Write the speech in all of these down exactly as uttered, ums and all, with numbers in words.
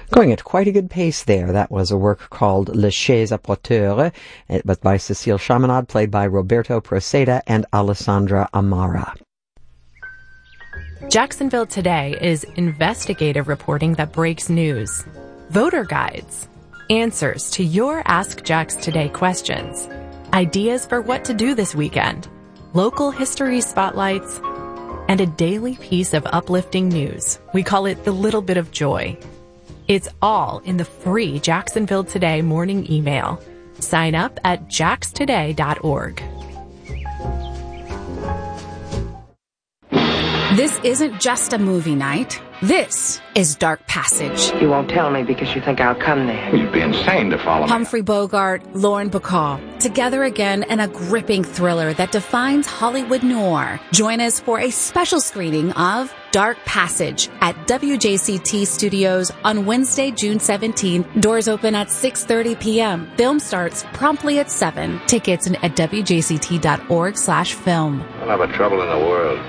Going at quite a good pace there. That was a work called Le Chais à Porteur. It was by Cecile Chaminade, played by Roberto Proceda and Alessandra Amara. Jacksonville Today is investigative reporting that breaks news. Voter guides. Answers to your Ask Jax Today questions. Ideas for what to do this weekend. Local history spotlights. And a daily piece of uplifting news. We call it the little bit of joy. It's all in the free Jacksonville Today morning email. Sign up at jax today dot org. This isn't just a movie night. This is Dark Passage. You won't tell me because you think I'll come there. You'd be insane to follow me. Humphrey Bogart, Lauren Bacall, together again in a gripping thriller that defines Hollywood noir. Join us for a special screening of Dark Passage at W J C T Studios on Wednesday, June seventeenth. Doors open at six thirty p.m. Film starts promptly at seven. Tickets at W J C T dot org slash film. I'll have a trouble in the world.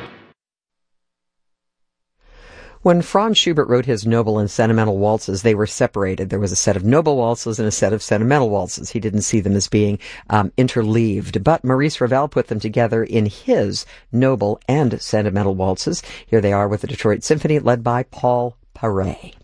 When Franz Schubert wrote his noble and sentimental waltzes, they were separated. There was a set of noble waltzes and a set of sentimental waltzes. He didn't see them as being um, interleaved. But Maurice Ravel put them together in his noble and sentimental waltzes. Here they are with the Detroit Symphony, led by Paul Paray.